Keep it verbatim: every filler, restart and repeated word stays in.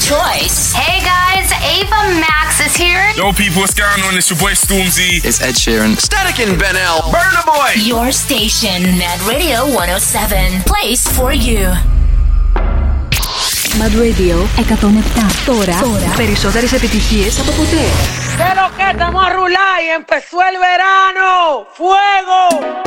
choice. Hey guys, Ava Max is here. Yo people, what's going on? It's your boy Stormzy. It's Ed Sheeran. Static and Ben L. Burna Boy. Your station, Mad Radio one oh seven. Place for you. Mad Radio εκατόν επτά. Τώρα, Τώρα. περισσότερες επιτυχίες από ποτέ. Pero que estamos a rular y empezó el verano. ¡Fuego!